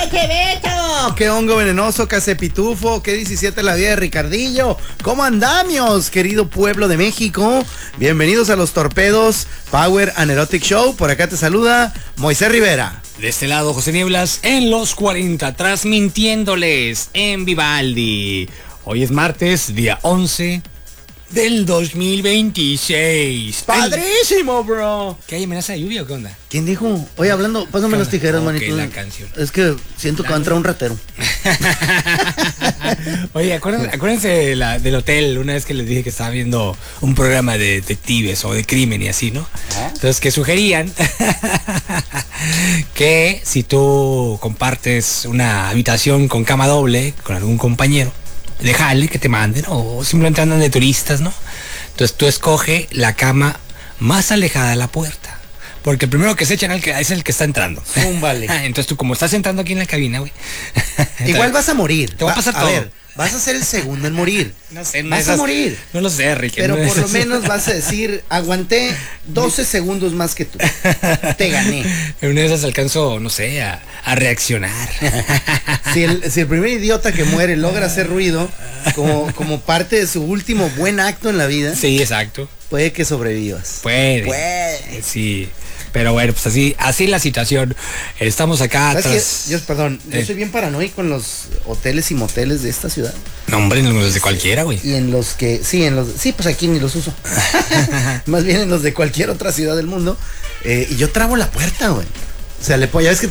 ¡Qué Beto! ¡Qué hongo venenoso, cacepitufo! ¡Qué 17 la vida de Ricardillo! ¿Cómo andamios, querido pueblo de México? Bienvenidos a los Torpedos Power and Erotic Show. Por acá te saluda Moisés Rivera. De este lado, José Nieblas, en los 40, transmitiéndoles en Vivaldi. Hoy es martes, día 11 del 2026. ¡Padrísimo, bro! ¿Qué hay, amenaza de lluvia o qué onda? ¿Quién dijo? Oye, hablando, pásame las tijeras, manito. La canción. Es que siento que va a entrar un ratero. Oye, acuérdense del hotel, una vez que les dije que estaba viendo un programa de detectives o de crimen y así, ¿no? Entonces, que sugerían que si tú compartes una habitación con cama doble con algún compañero, déjale que te manden, o simplemente andan de turistas, ¿no? Entonces tú escoge la cama más alejada de la puerta, porque el primero que se echan es el que está entrando. Vale. Entonces tú, como estás entrando aquí en la cabina, güey, igual vas a morir. Te va a pasar todo. A ver, vas a ser el segundo en morir. No sé, vas a morir. No lo sé, Ricky. Pero no por lo menos vas a decir, aguanté 12 segundos más que tú. Te gané. En una de esas alcanzo, no sé, a reaccionar. Si el primer idiota que muere logra hacer ruido como parte de su último buen acto en la vida. Sí, exacto. Puede que sobrevivas. Puede. Sí. Pero bueno, pues así la situación. Estamos acá atrás. Yo soy bien paranoico en los hoteles y moteles de esta ciudad. No, hombre, en los de cualquiera, güey. Y en los que, sí, pues aquí ni los uso. Más bien en los de cualquier otra ciudad del mundo. Y yo trabo la puerta, güey. O sea, ya ves que